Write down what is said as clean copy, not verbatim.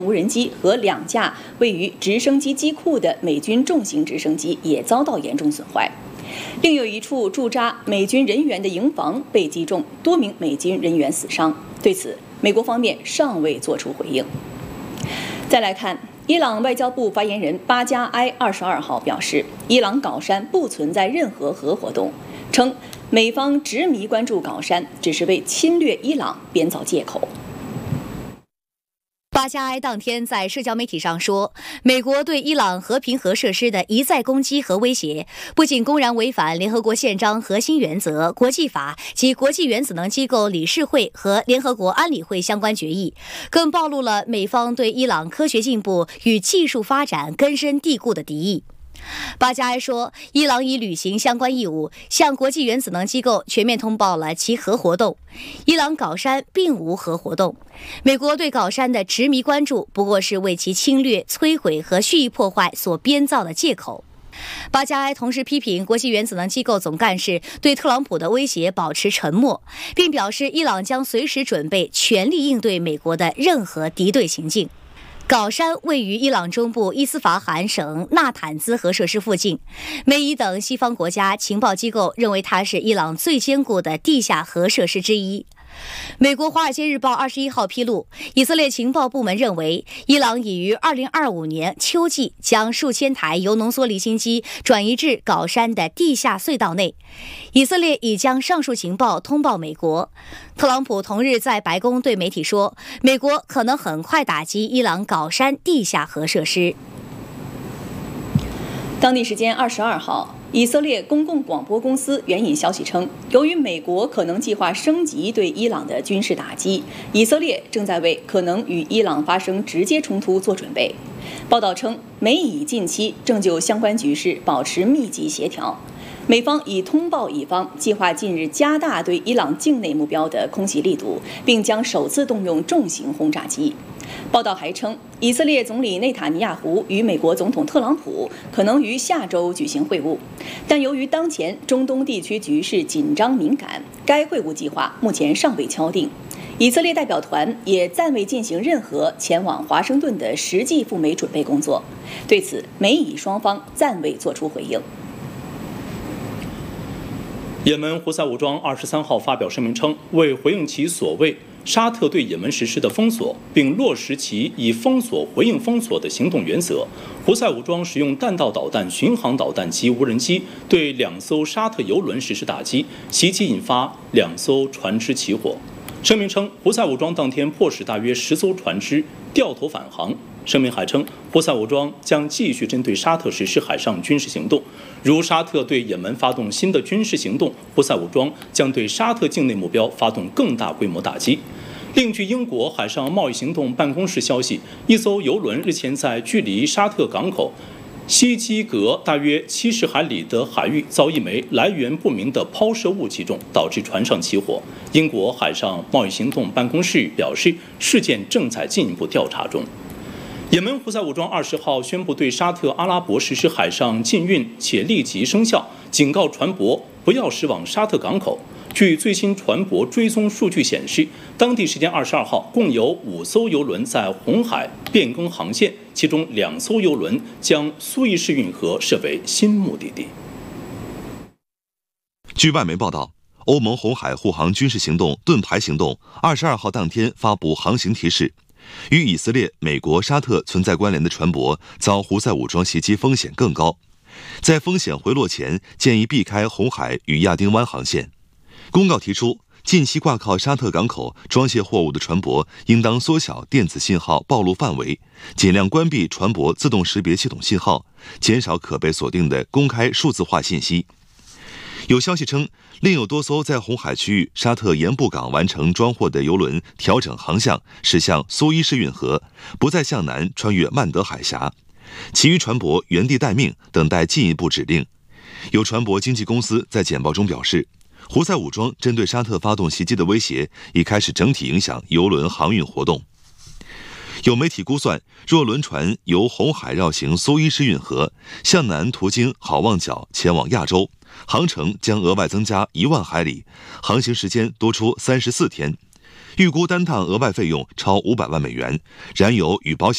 无人机和2架位于直升机机库的美军重型直升机也遭到严重损坏。另有一处驻扎美军人员的营房被击中，多名美军人员死伤。对此，美国方面尚未作出回应。再来看，伊朗外交部发言人巴加埃22号表示，伊朗搞山不存在任何核活动，称美方执迷关注搞山，只是为侵略伊朗编造借口。 巴加埃当天在社交媒体上说，美国对伊朗和平核设施的一再攻击和威胁，不仅公然违反联合国宪章核心原则、国际法及国际原子能机构理事会和联合国安理会相关决议，更暴露了美方对伊朗科学进步与技术发展根深蒂固的敌意。巴加埃说，伊朗已履行相关义务，向国际原子能机构全面通报了其核活动。伊朗搞山并无核活动，美国对搞山的执迷关注不过是为其侵略、摧毁和蓄意破坏所编造的借口。巴加埃同时批评国际原子能机构总干事对特朗普的威胁保持沉默，并表示伊朗将随时准备全力应对美国的任何敌对行径。搞山位于伊朗中部伊斯法罕省纳坦兹核设施附近，美伊等西方国家情报机构认为它是伊朗最坚固的地下核设施之一。美国《华尔街日报》21号披露，以色列情报部门认为，伊朗已于2025年秋季将数千台铀浓缩离心机转移至搞山的地下隧道内。以色列已将上述情报通报美国。特朗普同日在白宫对媒体说，美国可能很快打击伊朗搞山地下核设施。 当地时间22号，以色列公共广播公司援引消息称，由于美国可能计划升级对伊朗的军事打击，以色列正在为可能与伊朗发生直接冲突做准备。报道称，美以近期正就相关局势保持密集协调。美方已通报以方计划近日加大对伊朗境内目标的空袭力度，并将首次动用重型轰炸机。报道还称，以色列总理内塔尼亚胡与美国总统特朗普可能于下周举行会晤，但由于当前中东地区局势紧张敏感，该会晤计划目前尚未敲定。以色列代表团也暂未进行任何前往华盛顿的实际赴美准备工作。对此，美以双方暂未作出回应。 也门胡塞武装23号发表声明称，为回应其所谓沙特对也门实施的封锁，并落实其以封锁回应封锁的行动原则，胡塞武装使用弹道导弹、巡航导弹及无人机对2艘沙特油轮实施打击，袭击引发2艘船只起火。声明称，胡塞武装当天迫使大约10艘船只掉头返航。声明还称，胡塞武装将继续针对沙特实施海上军事行动，如沙特对也门发动新的军事行动，胡塞武装将对沙特境内目标发动更大规模打击。另据英国海上贸易行动办公室消息，一艘油轮日前在距离沙特港口西基格大约70海里的海域遭一枚来源不明的抛射物击中，导致船上起火。英国海上贸易行动办公室表示，事件正在进一步调查中。也门胡塞武装20号宣布对沙特阿拉伯实施海上禁运，且立即生效，警告船舶不要驶往沙特港口。据最新船舶追踪数据显示，当地时间22号，共有5艘油轮在红海变更航线，其中2艘油轮将苏伊士运河设为新目的地。 据外媒报道，欧盟红海护航军事行动盾牌行动22号当天发布航行提示，与以色列、美国、沙特存在关联的船舶遭胡塞武装袭击风险更高，在风险回落前，建议避开红海与亚丁湾航线。公告提出，近期挂靠沙特港口装卸货物的船舶应当缩小电子信号暴露范围，尽量关闭船舶自动识别系统信号，减少可被锁定的公开数字化信息。有消息称，另有多艘在红海区域沙特盐布港完成装货的油轮调整航向，驶向苏伊士运河，不再向南穿越曼德海峡，其余船舶原地待命，等待进一步指令。有船舶经纪公司在简报中表示，胡塞武装针对沙特发动袭击的威胁已开始整体影响油轮航运活动。有媒体估算，若轮船由红海绕行苏伊士运河，向南途经好望角前往亚洲，航程将额外增加1万海里，航行时间多出34天，预估单趟额外费用超500万美元，燃油与保险